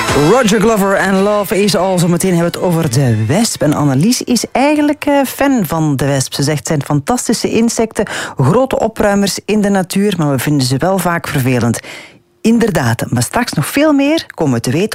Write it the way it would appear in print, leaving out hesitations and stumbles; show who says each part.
Speaker 1: Roger Glover en Love is All. Zometeen hebben we het over de wesp. En Annelies is eigenlijk fan van de wesp. Ze zegt het zijn fantastische insecten, grote opruimers in de natuur, maar we vinden ze wel vaak vervelend. Inderdaad, maar straks nog veel meer komen we te weten